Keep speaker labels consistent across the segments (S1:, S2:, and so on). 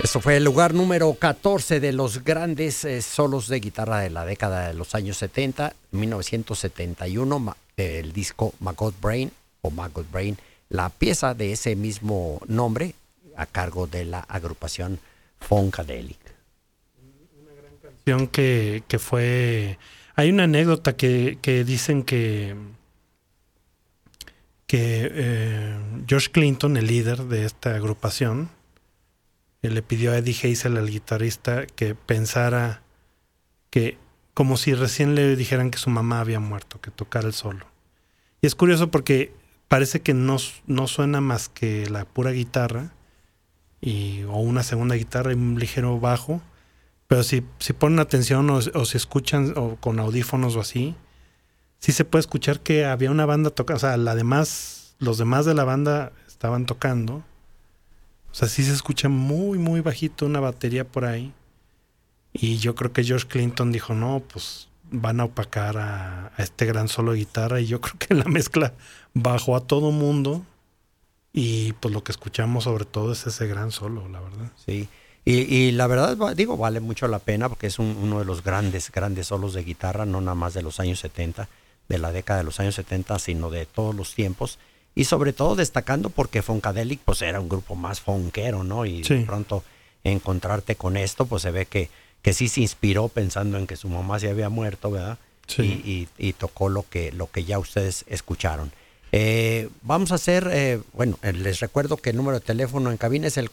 S1: Eso fue el lugar número 14 de los grandes solos de guitarra de la década de los años 70, 1971, el disco Maggot Brain, la pieza de ese mismo nombre a cargo de la agrupación Funkadelic.
S2: Una gran canción que fue... Hay una anécdota que dicen que George Clinton, el líder de esta agrupación, le pidió a Eddie Hazel, al guitarrista, que pensara que como si recién le dijeran que su mamá había muerto, que tocara el solo. Y es curioso porque parece que no suena más que la pura guitarra o una segunda guitarra y un ligero bajo, pero si ponen atención o si escuchan o con audífonos o así, sí se puede escuchar que había una banda tocando, o sea, los demás de la banda estaban tocando. O sea, sí se escucha muy, muy bajito una batería por ahí. Y yo creo que George Clinton dijo, no, pues van a opacar a este gran solo de guitarra. Y yo creo que la mezcla bajó a todo mundo. Y pues lo que escuchamos sobre todo es ese gran solo, la verdad.
S1: Sí, y la verdad, vale mucho la pena porque es uno de los grandes solos de guitarra, no nada más de los años 70, de la década de los años 70, sino de todos los tiempos. Y sobre todo destacando porque Funkadelic pues era un grupo más funkero, ¿no? Y sí, de pronto encontrarte con esto, pues se ve que sí se inspiró pensando en que su mamá se había muerto, ¿verdad? Sí. Y tocó lo que ya ustedes escucharon. Vamos a hacer, les recuerdo que el número de teléfono en cabina es el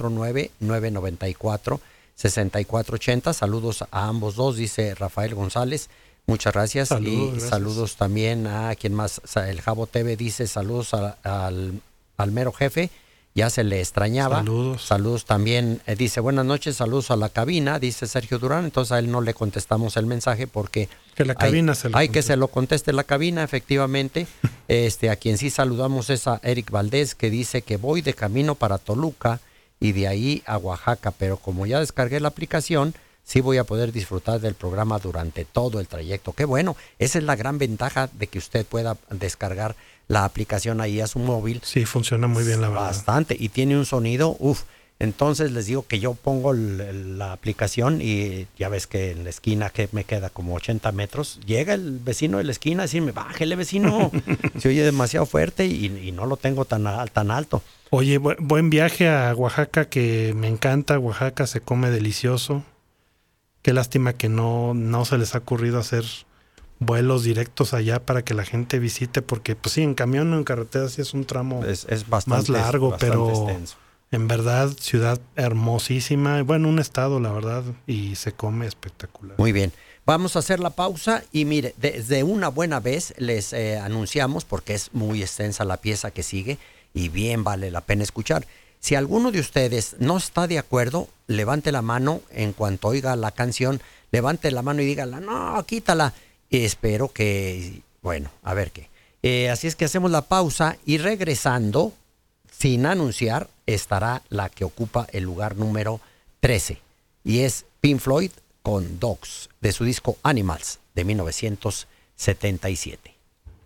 S1: 449-994-6480. Saludos a ambos dos, dice Rafael González. Muchas gracias. Gracias. Saludos también a quien más, el Jabo TV dice saludos al mero jefe, ya se le extrañaba. Saludos también, dice buenas noches, saludos a la cabina, dice Sergio Durán. Entonces a él no le contestamos el mensaje porque
S2: que la cabina
S1: hay que se lo conteste la cabina, efectivamente. A quien sí saludamos es a Eric Valdés, que dice que voy de camino para Toluca y de ahí a Oaxaca, pero como ya descargué la aplicación, sí voy a poder disfrutar del programa durante todo el trayecto. Qué bueno, esa es la gran ventaja de que usted pueda descargar la aplicación ahí a su móvil.
S2: Sí, funciona muy bien, la verdad.
S1: Bastante, y tiene un sonido, Entonces les digo que yo pongo la aplicación y ya ves que en la esquina que me queda como 80 metros, llega el vecino de la esquina a decirme, bájele vecino, se oye demasiado fuerte y no lo tengo tan alto.
S2: Oye, buen viaje a Oaxaca, que me encanta. Oaxaca se come delicioso. Qué lástima que no se les ha ocurrido hacer vuelos directos allá para que la gente visite, porque pues sí, en camión o en carretera sí es un tramo
S1: es bastante,
S2: más largo, pero
S1: extenso.
S2: En verdad, ciudad hermosísima, bueno, un estado, la verdad, y se come espectacular.
S1: Muy bien, vamos a hacer la pausa y mire, desde una buena vez les anunciamos, porque es muy extensa la pieza que sigue y bien vale la pena escuchar. Si alguno de ustedes no está de acuerdo, levante la mano en cuanto oiga la canción, levante la mano y dígala, no, quítala. Espero que, a ver qué. Así es que hacemos la pausa y regresando, sin anunciar, estará la que ocupa el lugar número 13. Y es Pink Floyd con Dogs, de su disco Animals, de 1977.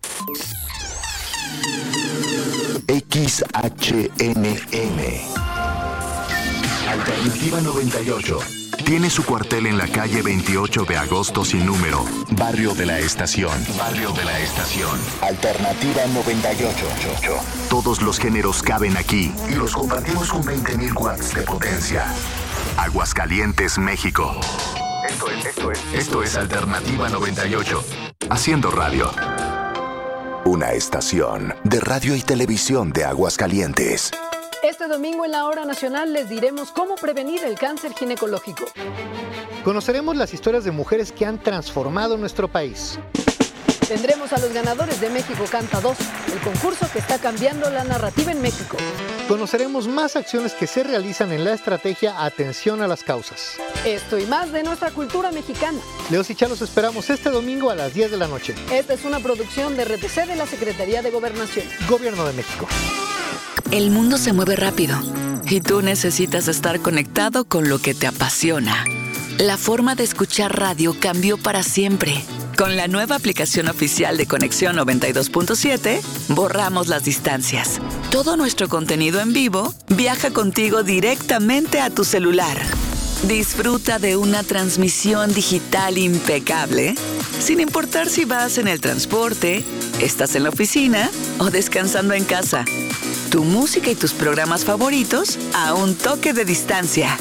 S3: XHNM Alternativa 98 tiene su cuartel en la calle 28 de agosto sin número, Barrio de la Estación. Alternativa 98. Todos los géneros caben aquí y los compartimos con 20.000 watts de potencia. Aguascalientes, México. Esto es Alternativa 98. Haciendo radio. Una estación de radio y televisión de Aguascalientes.
S4: Este domingo en la Hora Nacional les diremos cómo prevenir el cáncer ginecológico.
S5: Conoceremos las historias de mujeres que han transformado nuestro país.
S4: Tendremos a los ganadores de México Canta 2, el concurso que está cambiando la narrativa en México.
S5: Conoceremos más acciones que se realizan en la estrategia Atención a las Causas.
S4: Esto y más de nuestra cultura mexicana.
S5: Leos y Chá los esperamos este domingo a las 10 de la noche.
S4: Esta es una producción de RTC de la Secretaría de Gobernación.
S5: Gobierno de México.
S6: El mundo se mueve rápido y tú necesitas estar conectado con lo que te apasiona. La forma de escuchar radio cambió para siempre. Con la nueva aplicación oficial de Conexión 92.7, borramos las distancias. Todo nuestro contenido en vivo viaja contigo directamente a tu celular. Disfruta de una transmisión digital impecable, sin importar si vas en el transporte, estás en la oficina o descansando en casa. Tu música y tus programas favoritos a un toque de distancia.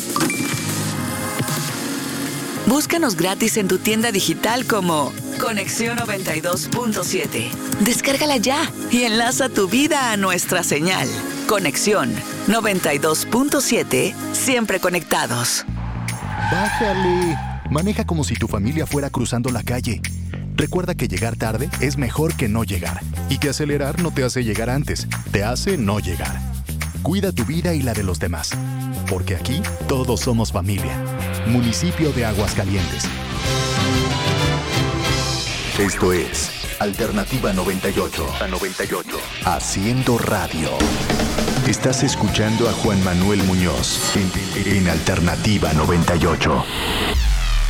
S6: Búscanos gratis en tu tienda digital como Conexión 92.7. Descárgala ya y enlaza tu vida a nuestra señal. Conexión 92.7, siempre conectados.
S3: Bájale. Maneja como si tu familia fuera cruzando la calle. Recuerda que llegar tarde es mejor que no llegar. Y que acelerar no te hace llegar antes, te hace no llegar. Cuida tu vida y la de los demás. Porque aquí todos somos familia. Municipio de Aguascalientes. Esto es Alternativa 98. Haciendo radio. Estás escuchando a Juan Manuel Muñoz en Alternativa 98.